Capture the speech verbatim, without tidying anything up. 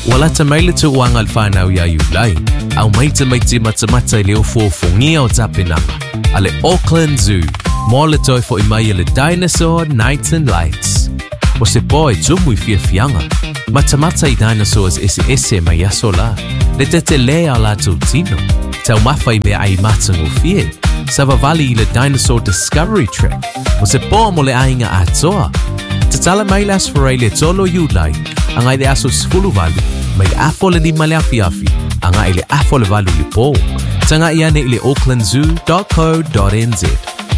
Wala tamaila tu wangal whanau ia iulai. Au maita maiti matamata leo fōwhongia o tapinanga. Ale Auckland Zoo. Mola toi fo imai le Dinosaur Nights and Lights. O se boy tumu i fiafianga. Matamata i dinosaurs ese ese mai aso la. Le tete lea la tu tino. Tau mawhai me ai matango fie. Savavali i le Dinosaur Discovery Trek. O se boa mo le ainga atoa. Tatala mai le asfarai le tolo iulai. Angai le aso sfulu valu. Mai afo le lima le afi afi. Angai le afo le valu li po. Tanga iane i le auckland zoo dot co dot n z.